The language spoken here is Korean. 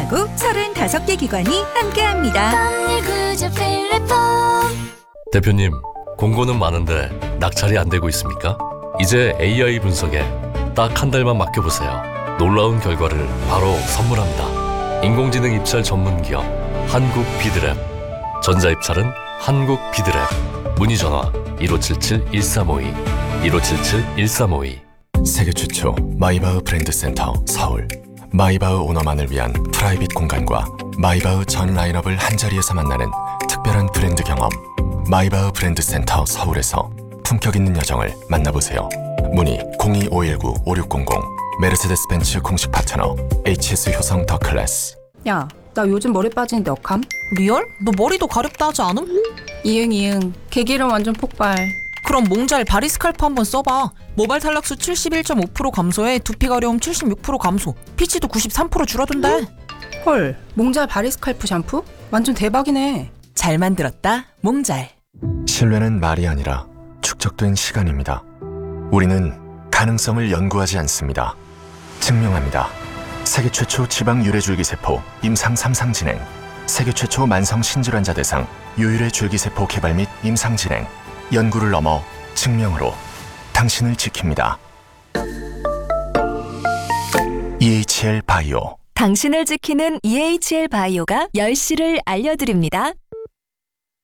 안전하고 35개 기관이 함께합니다. 대표님, 공고는 많은데 낙찰이 안 되고 있습니까? 이제 AI 분석에 딱 한 달만 맡겨보세요. 놀라운 결과를 바로 선물합니다. 인공지능 입찰 전문 기업 한국 비드랩. 전자 입찰은 한국 비드랩. 문의 전화 1577-1352 1577-1352. 세계 최초 마이바흐 브랜드 센터 서울. 마이바흐 오너만을 위한 프라이빗 공간과 마이바흐 전 라인업을 한자리에서 만나는 특별한 브랜드 경험. 마이바흐 브랜드 센터 서울에서 품격 있는 여정을 만나보세요. 문의 02-519-5600. 메르세데스 벤츠 공식 파트너 HS 효성 더 클래스. 야, 나 요즘 머리 빠지는데 어감? 리얼? 너 머리도 가렵다 하지 않음? 이응. 개기름 완전 폭발. 그럼 몽잘 바리스칼프 한번 써봐. 모발 탈락수 71.5% 감소에 두피 가려움 76% 감소, 피치도 93% 줄어든대. 헐, 몽잘 바리스칼프 샴푸? 완전 대박이네. 잘 만들었다, 몽잘. 신뢰는 말이 아니라 축적된 시간입니다. 우리는 가능성을 연구하지 않습니다. 증명합니다. 세계 최초 지방 유래줄기세포 임상 3상 진행. 세계 최초 만성 신질환자 대상 유일의 줄기세포 개발 및 임상 진행. 연구를 넘어 증명으로 당신을 지킵니다. EHL 바이오. 당신을 지키는 EHL 바이오가 10시를 알려드립니다.